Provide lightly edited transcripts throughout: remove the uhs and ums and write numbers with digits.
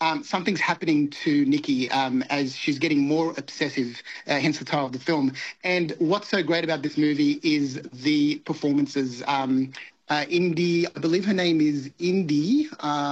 something's happening to Nikki as she's getting more obsessive, hence the title of the film. And what's so great about this movie is the performances. Indy, I believe her name is Indy.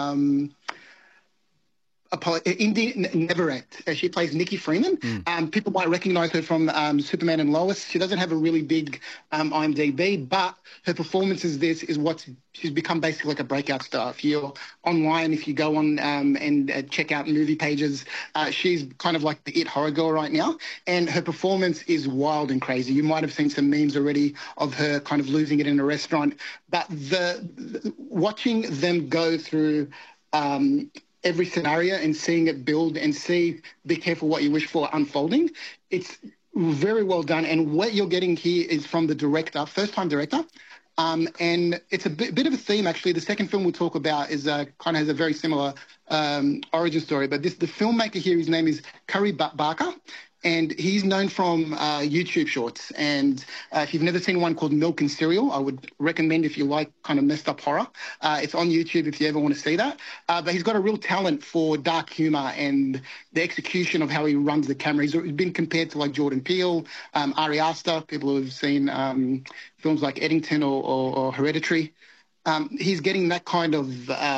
Indy Neverett. She plays Nikki Freeman. People might recognize her from Superman and Lois. She doesn't have a really big IMDb, but her performance is she's become basically like a breakout star. If you're online, if you go on and check out movie pages, she's kind of like the it horror girl right now, and her performance is wild and crazy. You might have seen some memes already of her kind of losing it in a restaurant, but watching them go through every scenario and seeing it build and be careful what you wish for unfolding. It's very well done. And what you're getting here is from the director, first-time director. And it's a bit of a theme, actually. The second film we'll talk about is kind of has a very similar origin story. But the filmmaker here, his name is Curry Barker. And he's known from YouTube shorts. And if you've never seen one called Milk and Cereal, I would recommend if you like kind of messed up horror. It's on YouTube if you ever want to see that. But he's got a real talent for dark humor and the execution of how he runs the camera. He's been compared to like Jordan Peele, Ari Aster, people who have seen films like Eddington or Hereditary. He's getting that kind of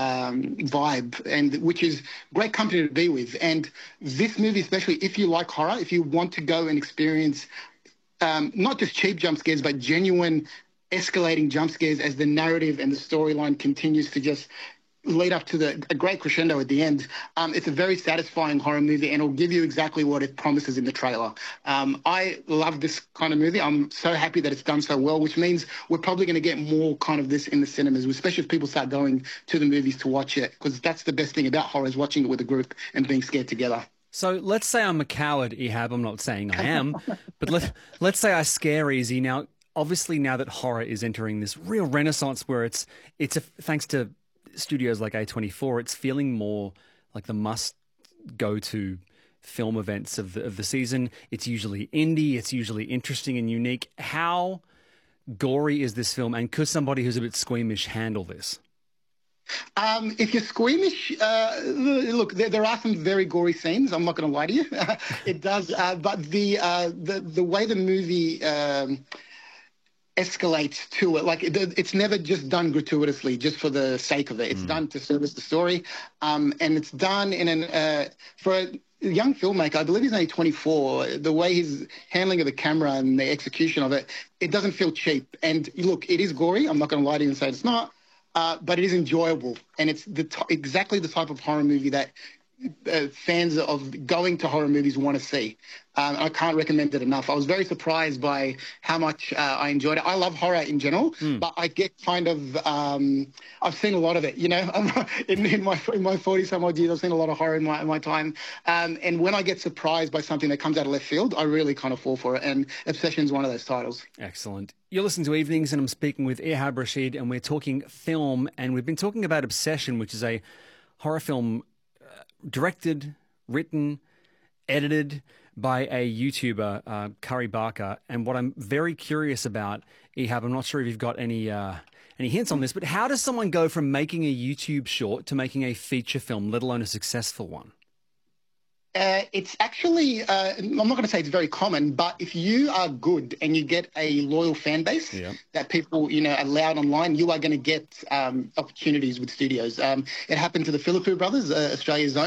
vibe, and which is great company to be with. And this movie, especially if you like horror, if you want to go and experience not just cheap jump scares, but genuine escalating jump scares as the narrative and the storyline continues to just lead up to a great crescendo at the end. It's a very satisfying horror movie, and it'll give you exactly what it promises in the trailer. I love this kind of movie. I'm so happy that it's done so well, which means we're probably going to get more kind of this in the cinemas, especially if people start going to the movies to watch it, because that's the best thing about horror, is watching it with a group and being scared together. So let's say I'm a coward, Ehab. I'm not saying I am, but let's say I scare easy. Now, obviously, now that horror is entering this real renaissance where it's thanks to studios like A24, it's feeling more like the must-go-to film events of the season. It's usually indie, it's usually interesting and unique. How gory is this film, and could somebody who's a bit squeamish handle this? If you're squeamish, look, there are some very gory scenes. I'm not going to lie to you. It does, but the way the movie escalates to it, like it's never just done gratuitously just for the sake of it. It's done to service the story, and it's done in for a young filmmaker. I believe he's only 24. The way he's handling of the camera and the execution of it, it doesn't feel cheap. And look, it is gory. I'm not going to lie to you and say it's not, but it is enjoyable, and it's exactly the type of horror movie that fans of going to horror movies want to see. I can't recommend it enough. I was very surprised by how much I enjoyed it. I love horror in general, but I get kind of I've seen a lot of it. You know, in my 40-some-odd years, I've seen a lot of horror in my time. And when I get surprised by something that comes out of left field, I really kind of fall for it. And Obsession is one of those titles. Excellent. You're listening to Evenings, and I'm speaking with Ehab Rashid, and we're talking film, and we've been talking about Obsession, which is a horror film directed, written, edited by a YouTuber, Curry Barker. And what I'm very curious about, Ehab, I'm not sure if you've got any hints on this, but how does someone go from making a YouTube short to making a feature film, let alone a successful one? It's actually, I'm not going to say it's very common, but if you are good and you get a loyal fan base that people, allowed online, you are going to get opportunities with studios. It happened to the Philippou brothers, Australia's own.